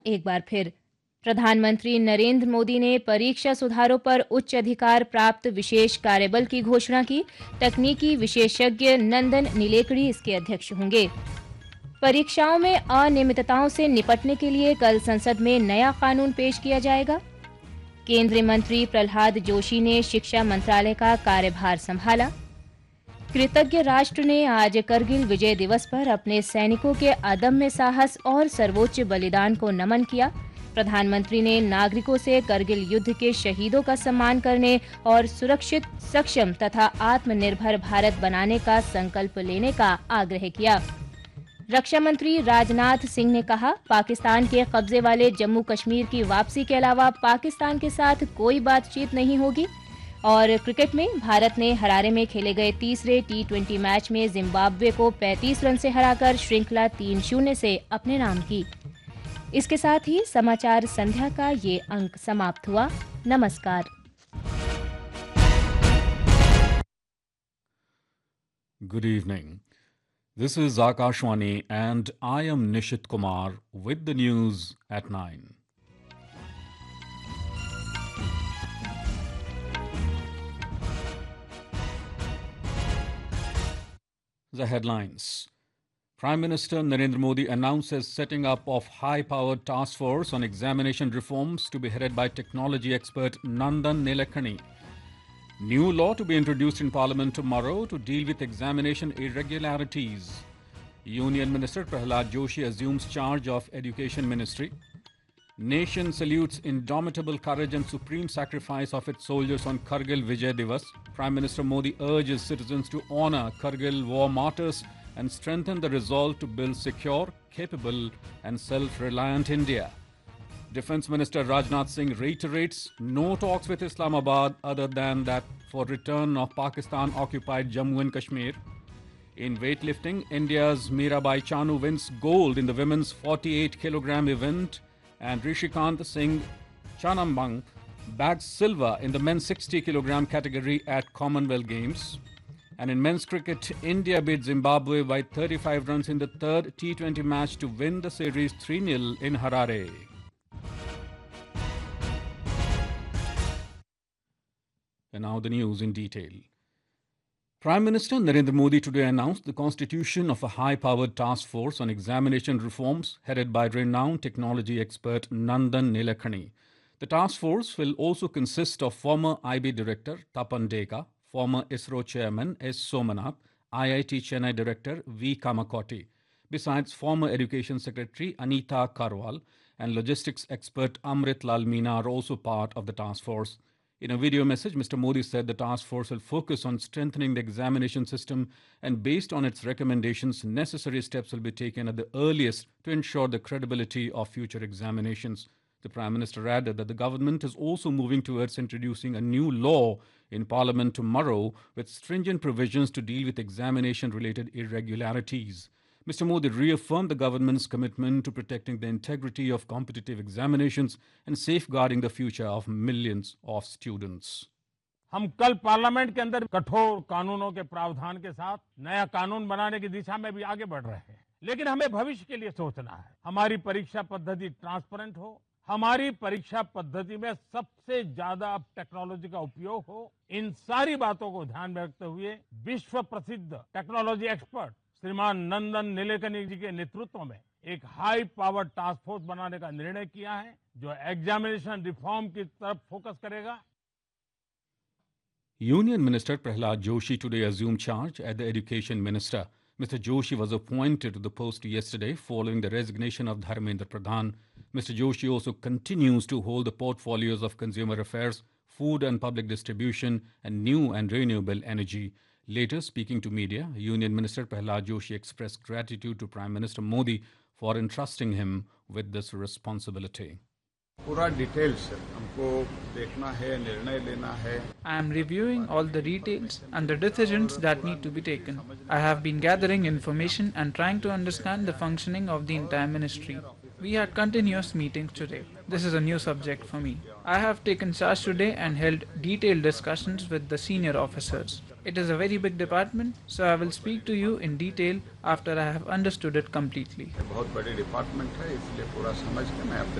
एक बार फिर प्रधानमंत्री नरेंद्र मोदी ने परीक्षा सुधारों पर उच्च अधिकार प्राप्त विशेष कार्यबल की घोषणा की। तकनीकी विशेषज्ञ नंदन नीलेकणी इसके अध्यक्ष होंगे। परीक्षाओं में अनियमितताओं से निपटने के लिए कल संसद में नया कानून पेश किया जाएगा। केंद्रीय मंत्री प्रहलाद जोशी ने शिक्षा मंत्रालय का कार्यभार संभाला। कृतज्ञ राष्ट्र ने आज करगिल विजय दिवस पर अपने सैनिकों के अदम्य साहस और सर्वोच्च बलिदान को नमन किया। प्रधानमंत्री ने नागरिकों से करगिल युद्ध के शहीदों का सम्मान करने और सुरक्षित, सक्षम तथा आत्मनिर्भर भारत बनाने का संकल्प लेने का आग्रह किया। रक्षा मंत्री राजनाथ सिंह ने कहा, पाकिस्तान के कब्जे वाले जम्मू कश्मीर की वापसी के अलावा पाकिस्तान के साथ कोई बातचीत नहीं होगी। और क्रिकेट में भारत ने हरारे में खेले गए तीसरे टी20 मैच में जिम्बाब्वे को 35 रन से हराकर श्रृंखला 3-0 से अपने नाम की। इसके साथ ही समाचार संध्या का ये अंक समाप्त हुआ। नमस्कार। Good evening. This is Akashwani and I am Nishit Kumar with the news at 9. The headlines. Prime Minister Narendra Modi announces setting up of high-powered task force on examination reforms to be headed by technology expert Nandan Nilekani. New law to be introduced in Parliament tomorrow to deal with examination irregularities. Union Minister Prahlad Joshi assumes charge of Education Ministry. Nation salutes indomitable courage and supreme sacrifice of its soldiers on Kargil Vijay Divas. Prime Minister Modi urges citizens to honor Kargil war martyrs and strengthen the resolve to build secure, capable and self-reliant India. Defence Minister Rajnath Singh reiterates no talks with Islamabad other than that for return of Pakistan-occupied Jammu and Kashmir. In weightlifting, India's Mirabai Chanu wins gold in the women's 48-kilogram event and Rishikant Singh Chanambang bags silver in the men's 60-kilogram category at Commonwealth Games. And in men's cricket, India beat Zimbabwe by 35 runs in the third T20 match to win the series 3-0 in Harare. And now the news in detail. Prime Minister Narendra Modi today announced the constitution of a high-powered task force on examination reforms headed by renowned technology expert Nandan Nilekani. The task force will also consist of former IB Director Tapan Deka, former ISRO Chairman S. Somanath, IIT Chennai Director V. Kamakoti, besides former Education Secretary Anita Karwal and logistics expert Amrit Lal Meena are also part of the task force. In a video message, Mr. Modi said the task force will focus on strengthening the examination system and based on its recommendations, necessary steps will be taken at the earliest to ensure the credibility of future examinations. The Prime Minister added that the government is also moving towards introducing a new law in Parliament tomorrow with stringent provisions to deal with examination-related irregularities. Mr. Modi reaffirmed the government's commitment to protecting the integrity of competitive examinations and safeguarding the future of millions of students. हम कल parliament के अंदर कठोर कानूनों के प्रावधान के साथ नया कानून बनाने की दिशा में भी आगे बढ़ रहे हैं, लेकिन हमें भविष्य के लिए सोचना है। हमारी परीक्षा पद्धति ट्रांसपेरेंट हो, हमारी परीक्षा पद्धति में सबसे ज्यादा टेक्नोलॉजी का उपयोग हो। इन सारी बातों को ध्यान में रखते हुए विश्व प्रसिद्ध टेक्नोलॉजी एक्सपर्ट श्रीमान नंदन नीलेकनी जी के नेतृत्व में एक हाई पावर टास्क फोर्स बनाने का निर्णय किया है, जो एग्जामिनेशन रिफॉर्म की तरफ फोकस करेगा। Union Minister Prahlad Joshi today assumed charge as the Education Minister. Mr. Joshi was appointed to the post yesterday following the resignation of Dharmendra Pradhan. Mr. Joshi also continues to hold the portfolios of Consumer Affairs, Food and Public Distribution, and New and Renewable Energy. Later, speaking to media, Union Minister Prahlad Joshi expressed gratitude to Prime Minister Modi for entrusting him with this responsibility. पूरा details हमको देखना है, निर्णय लेना है। I am reviewing all the details and the decisions that need to be taken. I have been gathering information and trying to understand the functioning of the entire ministry. We had continuous meetings today. This is a new subject for me. I have taken charge today and held detailed discussions with the senior officers. It is a very big department, so I will speak to you in detail after I have understood it completely. बहुत बड़ी department है, इसलिए पूरा समझ के मैं आपके